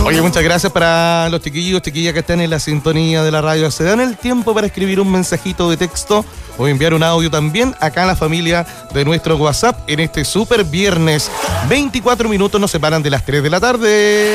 Oye, muchas gracias para los chiquillos, chiquillas que están en la sintonía de la radio. Se dan el tiempo para escribir un mensajito de texto o enviar un audio también acá en la familia de nuestro WhatsApp en este super viernes. 24 minutos nos separan de las 3 de la tarde.